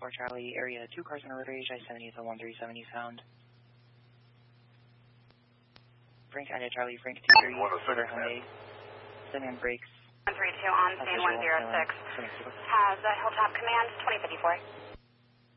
Charlie, area 2 cars on road rage, I-70 is a 137 eastbound. Frank, Charlie, Frank 23, Silver Hyundai. Sending brakes. 132 on scene 106. Has Hilltop Command 2054.